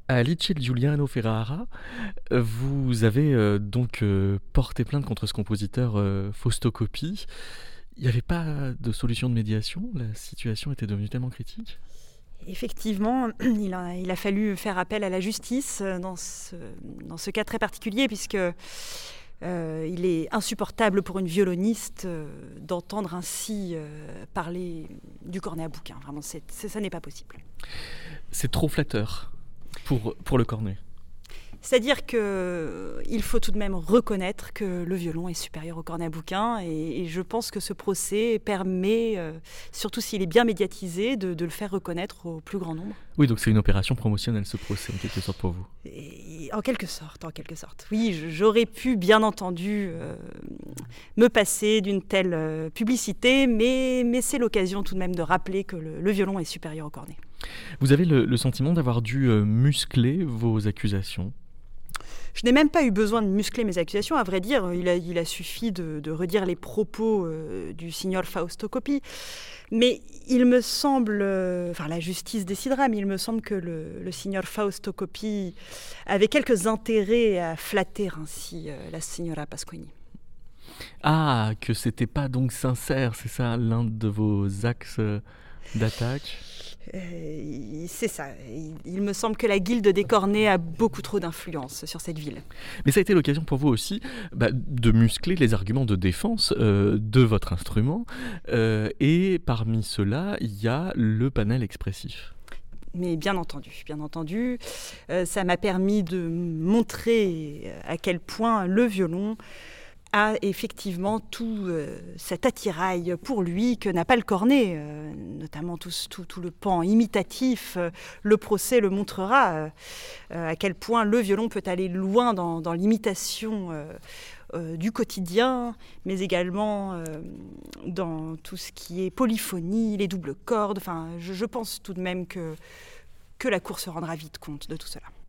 Alice Giuliano Ferrara, vous avez porté plainte contre ce compositeur Fausto Coppi. Il n'y avait pas de solution de médiation? La situation était devenue tellement critique? Effectivement, il a fallu faire appel à la justice dans ce cas très particulier, puisque il est insupportable pour une violoniste d'entendre ainsi parler du cornet à bouquin. Vraiment, ça n'est pas possible. C'est trop flatteur pour le cornet. C'est-à-dire qu'il faut tout de même reconnaître que le violon est supérieur au cornet à bouquin, et je pense que ce procès permet, surtout s'il est bien médiatisé, de le faire reconnaître au plus grand nombre. Oui, donc c'est une opération promotionnelle, ce procès, en quelque sorte, pour vous. Et en quelque sorte. Oui, j'aurais pu, bien entendu, me passer d'une telle publicité, mais c'est l'occasion tout de même de rappeler que le violon est supérieur au cornet. Vous avez le sentiment d'avoir dû muscler vos accusations? Je n'ai même pas eu besoin de muscler mes accusations. À vrai dire, il a suffi de redire les propos du signor Fausto Coppi. Mais il me semble, la justice décidera, mais il me semble que le signor Fausto Coppi avait quelques intérêts à flatter ainsi la signora Pasquini. Ah, que c'était pas donc sincère, c'est ça l'un de vos axes d'attaque? C'est ça. Il me semble que la guilde des cornets a beaucoup trop d'influence sur cette ville. Mais ça a été l'occasion pour vous aussi de muscler les arguments de défense de votre instrument. Et parmi ceux-là, il y a le panel expressif. Mais bien entendu, ça m'a permis de montrer à quel point le violon a effectivement tout cet attirail pour lui que n'a pas le cornet, notamment tout le pan imitatif. Le procès le montrera, à quel point le violon peut aller loin dans l'imitation du quotidien, mais également dans tout ce qui est polyphonie, les doubles cordes. Enfin, je pense tout de même que la cour se rendra vite compte de tout cela.